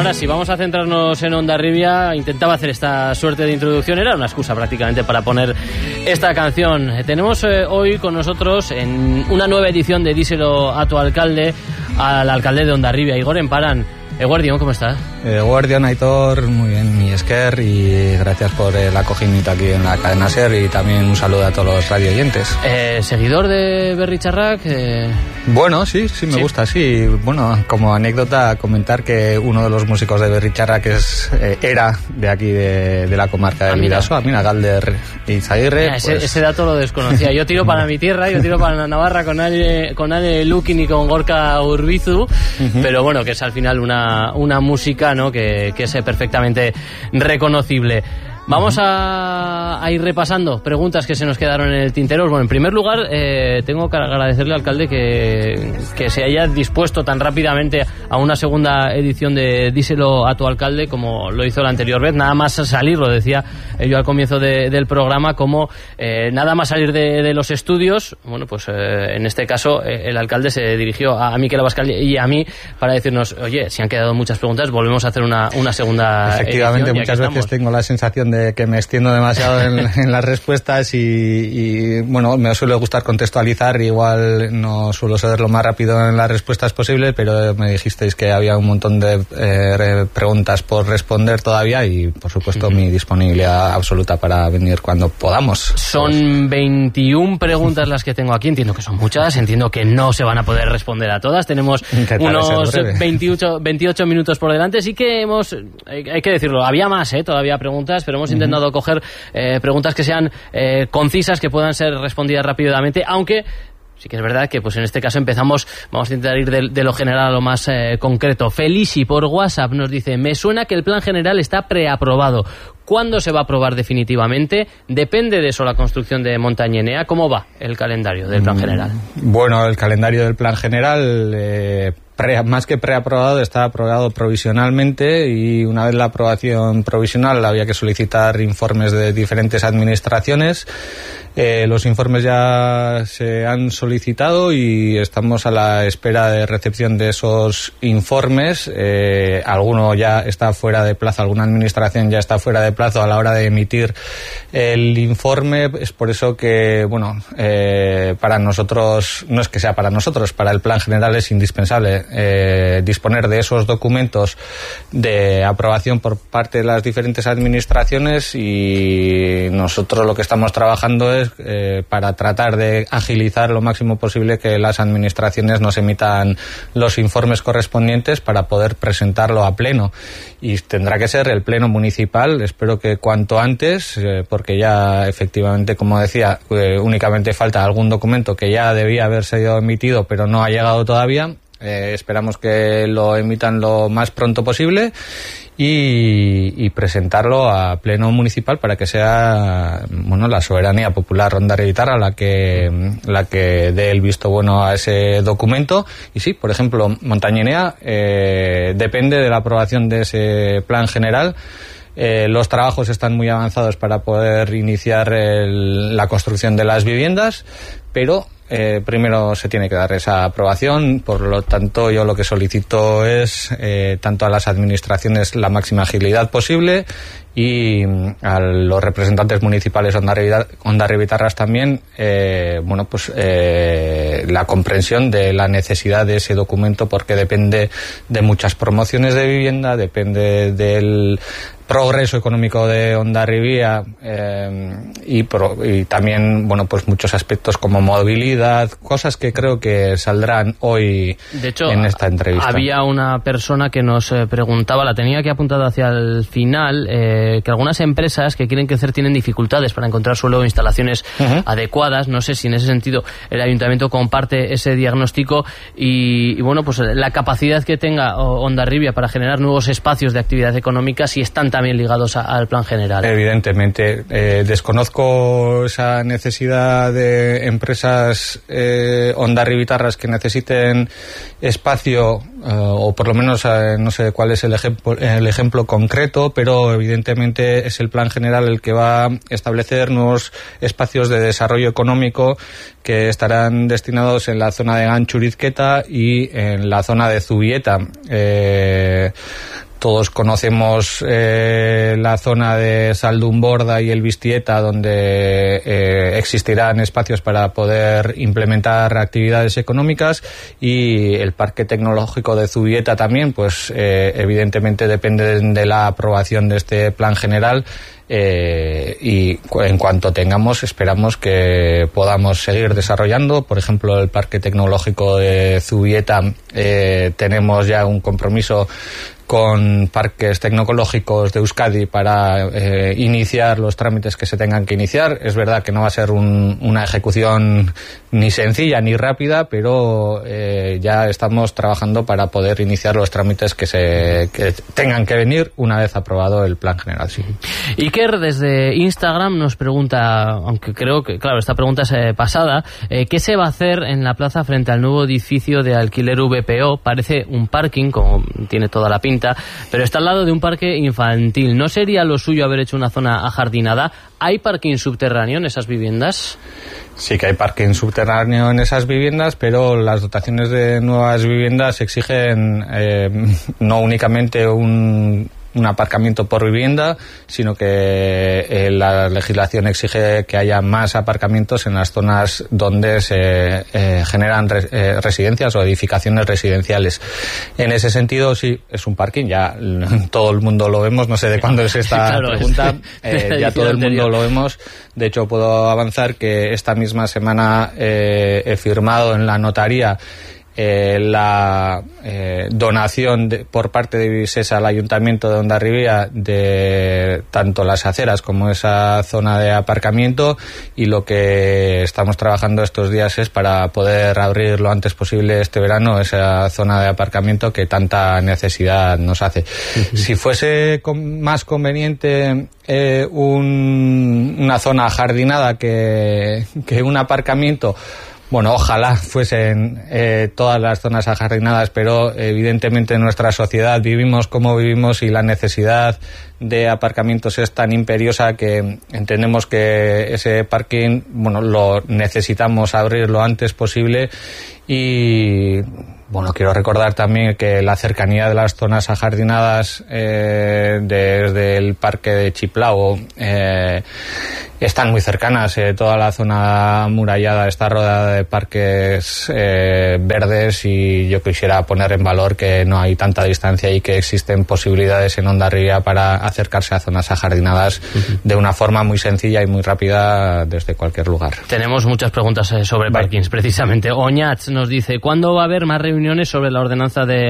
ahora sí, vamos a centrarnos en Hondarribia. Intentaba hacer esta suerte de introducción, era una excusa prácticamente para poner esta canción. Tenemos hoy con nosotros en una nueva edición de Díselo a tu alcalde, al alcalde de Hondarribia, Igor Emparan. Guardión, ¿cómo estás? Guardión, Aitor, muy bien, mi esker, y gracias por el acogimiento aquí en la cadena SER, y también un saludo a todos los radioyentes. ¿Seguidor de Berri-Charrac? Bueno, sí, me gusta, sí. Bueno, como anécdota, comentar que uno de los músicos de Berri-Charrac era de aquí, de la comarca del Bidasoa, mira, Galder Izaguirre. Ese dato lo desconocía. Yo tiro para mi tierra, yo tiro para Navarra con Ade Lukin y con Gorka Urbizu, pero bueno, que es al final una música, ¿no?, que es perfectamente reconocible. Vamos a ir repasando preguntas que se nos quedaron en el tintero. Bueno, en primer lugar, tengo que agradecerle al alcalde que se haya dispuesto tan rápidamente a una segunda edición de Díselo a tu alcalde, como lo hizo la anterior vez. Nada más salir, lo decía yo al comienzo del programa, como nada más salir de los estudios, bueno, pues en este caso el alcalde se dirigió a Miquel Abascal y a mí para decirnos, oye, si han quedado muchas preguntas, volvemos a hacer una segunda Efectivamente, edición, muchas veces tengo la sensación de que me extiendo demasiado en las respuestas y bueno, me suele gustar contextualizar, igual no suelo ser lo más rápido en las respuestas posible, pero me dijisteis que había un montón de preguntas por responder todavía y por supuesto mi disponibilidad absoluta para venir cuando podamos. Son 21 preguntas las que tengo aquí, entiendo que son muchas, entiendo que no se van a poder responder a todas, tenemos unos 28 minutos por delante, sí que hay que decirlo, había más, todavía preguntas, pero hemos intentado coger preguntas que sean concisas, que puedan ser respondidas rápidamente, aunque sí que es verdad que pues en este caso vamos a intentar ir de lo general a lo más concreto. Felici por WhatsApp nos dice, me suena que el plan general está preaprobado. ¿Cuándo se va a aprobar definitivamente? ¿Depende de eso la construcción de Montañenea? ¿Cómo va el calendario del plan general? Bueno, el calendario del plan general, más que preaprobado, está aprobado provisionalmente, y una vez la aprobación provisional había que solicitar informes de diferentes administraciones. Los informes ya se han solicitado y estamos a la espera de recepción de esos informes. Alguno ya está fuera de plazo, alguna administración ya está fuera de plazo a la hora de emitir el informe. Es por eso que, bueno, para nosotros, no es que sea para nosotros, para el plan general es indispensable disponer de esos documentos de aprobación por parte de las diferentes administraciones, y nosotros lo que estamos trabajando es para tratar de agilizar lo máximo posible que las administraciones nos emitan los informes correspondientes para poder presentarlo a pleno, y tendrá que ser el pleno municipal, espero que cuanto antes, porque ya efectivamente, como decía, únicamente falta algún documento que ya debía haber sido emitido pero no ha llegado todavía. Esperamos que lo emitan lo más pronto posible y presentarlo a pleno municipal para que sea, bueno, la soberanía popular hondarribitarra la que dé el visto bueno a ese documento. Y sí, por ejemplo, Montañenea depende de la aprobación de ese plan general. Los trabajos están muy avanzados para poder iniciar la construcción de las viviendas, pero primero se tiene que dar esa aprobación. Por lo tanto, yo lo que solicito es tanto a las administraciones la máxima agilidad posible, y a los representantes municipales hondarribitarras también, bueno, pues la comprensión de la necesidad de ese documento, porque depende de muchas promociones de vivienda, depende del progreso económico de Hondarribia, y también, bueno, pues muchos aspectos como movilidad, cosas que creo que saldrán hoy. De hecho, en esta entrevista. Había una persona que nos preguntaba, la tenía aquí apuntada hacia el final, que algunas empresas que quieren crecer tienen dificultades para encontrar suelo o instalaciones adecuadas. No sé si en ese sentido el ayuntamiento comparte ese diagnóstico y bueno, pues la capacidad que tenga Hondarribia para generar nuevos espacios de actividad económica, si están también ligados al plan general. Evidentemente, desconozco esa necesidad de empresas hondarribitarras que necesiten espacio, o por lo menos no sé cuál es el ejemplo concreto, pero evidentemente es el plan general el que va a establecer nuevos espacios de desarrollo económico que estarán destinados en la zona de Ganchurizqueta y en la zona de Zubieta. Todos conocemos la zona de Zaldunborda y el Bistieta, donde existirán espacios para poder implementar actividades económicas, y el Parque Tecnológico de Zubieta también, pues evidentemente depende de la aprobación de este plan general. Y en cuanto tengamos, esperamos que podamos seguir desarrollando. Por ejemplo, el Parque Tecnológico de Zubieta, tenemos ya un compromiso con parques tecnológicos de Euskadi para iniciar los trámites que se tengan que iniciar. Es verdad que no va a ser una ejecución ni sencilla ni rápida, pero ya estamos trabajando para poder iniciar los trámites que tengan que venir una vez aprobado el plan general. Sí. Iker desde Instagram nos pregunta, aunque creo que, claro, esta pregunta es pasada, ¿qué se va a hacer en la plaza frente al nuevo edificio de alquiler VPO? Parece un parking, como tiene toda la pinta, pero está al lado de un parque infantil. ¿No sería lo suyo haber hecho una zona ajardinada? ¿Hay parking subterráneo en esas viviendas? Sí que hay parking subterráneo en esas viviendas, pero las dotaciones de nuevas viviendas exigen no únicamente un aparcamiento por vivienda, sino que la legislación exige que haya más aparcamientos en las zonas donde se generan residencias o edificaciones residenciales. En ese sentido, sí, es un parking, ya todo el mundo lo vemos, no sé de cuándo es esta pregunta, ya todo el mundo lo vemos. De hecho, puedo avanzar que esta misma semana he firmado en la notaría la donación por parte de Visesa al Ayuntamiento de Hondarribia de tanto las aceras como esa zona de aparcamiento, y lo que estamos trabajando estos días es para poder abrir lo antes posible este verano esa zona de aparcamiento que tanta necesidad nos hace. Si fuese más conveniente una zona ajardinada que un aparcamiento, bueno, ojalá fuesen todas las zonas ajardinadas, pero evidentemente en nuestra sociedad vivimos como vivimos y la necesidad de aparcamientos es tan imperiosa que entendemos que ese parking, bueno, lo necesitamos abrir lo antes posible. Y bueno, quiero recordar también que la cercanía de las zonas ajardinadas desde el parque de Chiplao están muy cercanas. Toda la zona amurallada está rodeada de parques verdes, y yo quisiera poner en valor que no hay tanta distancia y que existen posibilidades en Hondarribia para acercarse a zonas ajardinadas de una forma muy sencilla y muy rápida desde cualquier lugar. Tenemos muchas preguntas sobre parkings, precisamente. Oñats nos dice, ¿cuándo va a haber más reuniones sobre la ordenanza de